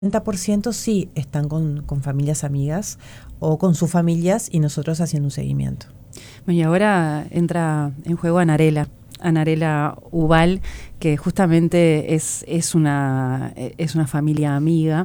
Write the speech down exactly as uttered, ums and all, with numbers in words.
setenta por ciento sí están con, con familias amigas o con sus familias y nosotros haciendo un seguimiento. Bueno, y ahora entra en juego Anarela, Anarela Ubal, que justamente es, es, una, es una familia amiga